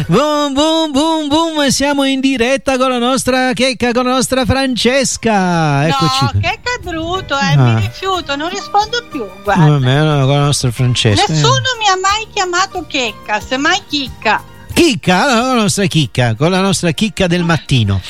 Boom boom boom boom, siamo in diretta con la nostra Checca, con la nostra Francesca. Eccoci. No, Checca è brutto, mi rifiuto, non rispondo più, guarda. No, con la nostra Francesca. Nessuno mi ha mai chiamato Checca, semmai Chicca. Chicca, con la nostra Chicca, con la nostra Chicca del mattino.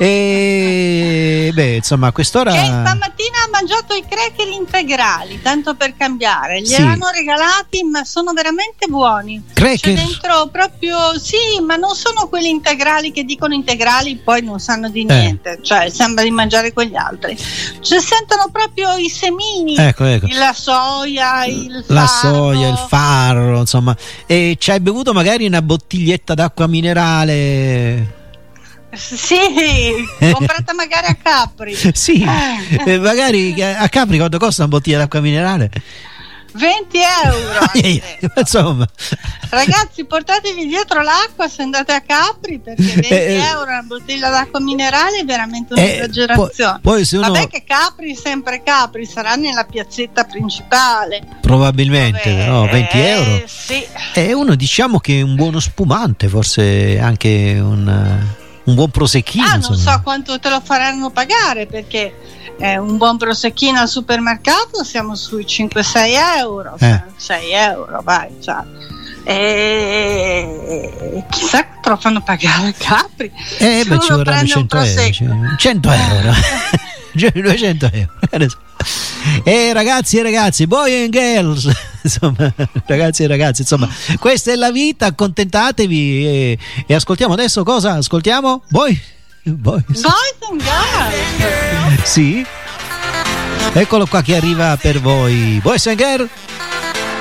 E beh, insomma, a quest'ora. Che stamattina ha mangiato i cracker integrali, tanto per cambiare. Gli Sì. erano regalati, ma sono veramente buoni. Cracker? C'è dentro proprio, sì, ma non sono quelli integrali che dicono integrali, poi non sanno di niente. Cioè, sembra di mangiare quegli altri. Cioè, sentono proprio i semini, Ecco. la soia, il farro. La soia, il farro, insomma. E ci hai bevuto magari una bottiglietta d'acqua minerale? Sì, comprata magari a Capri. Sì, magari a Capri quanto costa una bottiglia d'acqua minerale? 20 euro. Insomma, ragazzi, portatevi dietro l'acqua se andate a Capri, perché 20 euro una bottiglia d'acqua minerale è veramente un'esagerazione. Poi se uno... Vabbè che Capri, sempre Capri, sarà nella piazzetta principale. Probabilmente, dove, no, 20 euro. Sì. E uno, diciamo che è un buono spumante, forse anche un buon prosecchino. Non so quanto te lo faranno pagare, perché un buon prosecchino al supermercato siamo sui 5-6 euro, 6 euro, vai, cioè. Chissà che te lo fanno pagare a Capri. Beh, ci vorranno 100 euro. 100 euro. 200 euro. Ragazzi e ragazzi, boy and girls, insomma, ragazzi e ragazzi, insomma, questa è la vita, accontentatevi e ascoltiamo adesso cosa? Ascoltiamo? Boys and girls. Sì. Eccolo qua che arriva per voi. Boys and girls.